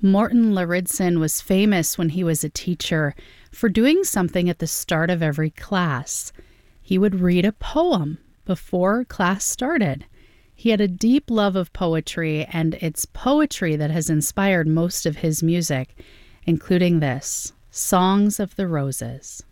Morton Lauridsen was famous when he was a teacher for doing something at the start of every class. He would read a poem before class started. He had a deep love of poetry, and it's poetry that has inspired most of his music, including this, Songs of the Roses.